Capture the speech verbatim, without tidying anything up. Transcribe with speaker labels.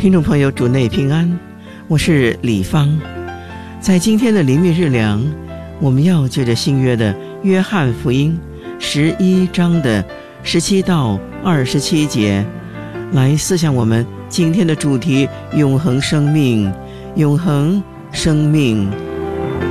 Speaker 1: 听众朋友，主内平安，我是李芳。在今天的灵命日粮，我们要借着新约的约翰福音十一章的十七到二十七节，来思想我们今天的主题：永恒生命，永恒生命。